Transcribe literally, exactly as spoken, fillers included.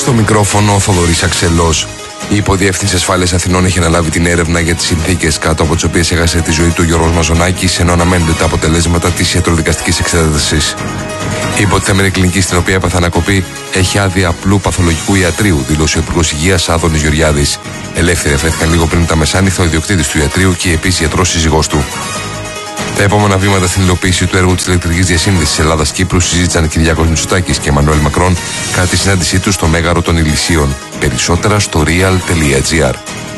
Στο μικρόφωνο ο Θοδωρής Αξελός. Η Υποδιεύθυνση Ασφάλειας Αθηνών έχει αναλάβει την έρευνα για τις συνθήκες κάτω από τις οποίες έχασε τη ζωή του Γιώργος Μαζονάκης, ενώ αναμένονται τα αποτελέσματα της ιατροδικαστικής εξέτασης. Η υποτιθέμενη κλινική στην οποία έπαθε ανακοπή έχει άδεια απλού παθολογικού ιατρίου, δήλωσε ο Υπουργός Υγείας Άδωνης Γεωργιάδης. Ελεύθεροι αφέθηκαν λίγο πριν τα μεσάνυχτα ο ιδιοκτήτης του ιατρείου και η επίσης ιατρός σύζυγός του. Τα επόμενα βήματα στην υλοποίηση του έργου της ηλεκτρικής διασύνδεσης Ελλάδα-Κύπρου συζήτησαν Κυριάκος Μητσοτάκης και Εμμανουέλ Μακρόν κατά τη συνάντησή τους στο Μέγαρο των Ηλυσίων. Περισσότερα στο real τελεία gr.